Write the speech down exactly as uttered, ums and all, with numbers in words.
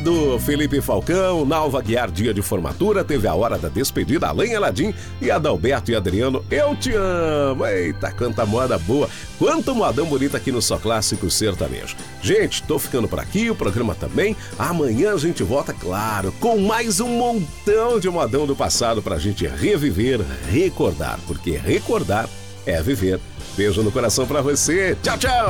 Do Felipe Falcão, Nalva Guiar, dia de formatura, teve a hora da despedida, Alain Aladim e Adalberto e Adriano, eu te amo. Eita, quanta moda boa, quanto modão bonito aqui no Só Clássico Sertanejo. Gente, tô ficando por aqui, o programa também. Amanhã a gente volta, claro, com mais um montão de modão do passado pra gente reviver, recordar, porque recordar é viver. Beijo no coração pra você, tchau, tchau!